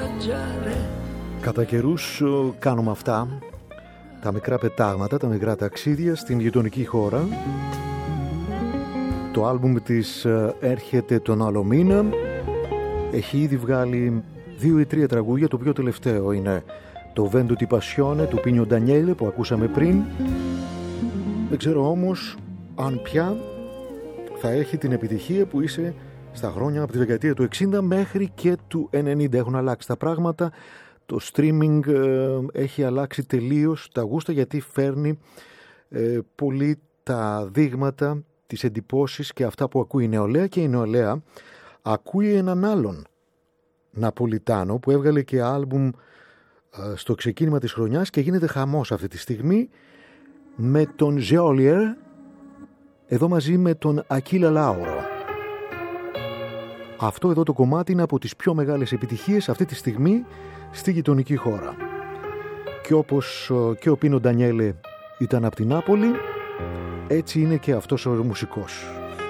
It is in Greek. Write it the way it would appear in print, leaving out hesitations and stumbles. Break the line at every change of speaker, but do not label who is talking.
Κατά καιρούς κάνουμε αυτά, τα μικρά πετάγματα, τα μικρά ταξίδια στην γειτονική χώρα. Το άλμπουμ της έρχεται τον άλλο μήνα. Έχει ήδη βγάλει 2 ή 3 τραγούδια. Το πιο τελευταίο είναι το Vento di Passione του Πίνιο Ντανιέλε που ακούσαμε πριν. Δεν ξέρω όμως αν πια θα έχει την επιτυχία που είσαι στα χρόνια από τη δεκαετία του 60 μέχρι και του 90. Έχουν αλλάξει τα πράγματα. Το streaming έχει αλλάξει τελείως τα γούστα, γιατί φέρνει πολύ τα δείγματα, τις εντυπώσεις και αυτά που ακούει η νεολαία, και η νεολαία ακούει έναν άλλον Ναπολιτάνο που έβγαλε και άλμπουμ στο ξεκίνημα της χρονιάς και γίνεται χαμός αυτή τη στιγμή με τον Geolier, εδώ μαζί με τον Ακίλα Λάουρο. Αυτό εδώ το κομμάτι είναι από τις πιο μεγάλες επιτυχίες αυτή τη στιγμή στη γειτονική χώρα. Και όπως και ο Πίνο Ντανιέλε ήταν από την Νάπολη, έτσι είναι και αυτός ο μουσικός.